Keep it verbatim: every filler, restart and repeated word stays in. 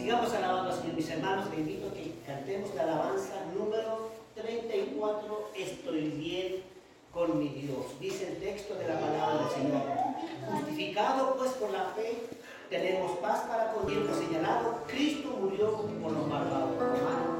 Sigamos alabando al Señor, mis hermanos. Les invito a que cantemos la alabanza número treinta y cuatro. Estoy bien con mi Dios. Dice el texto de la palabra del Señor. Justificado pues por la fe, tenemos paz para con Dios. Señalado, Cristo murió por los malvados. Romanos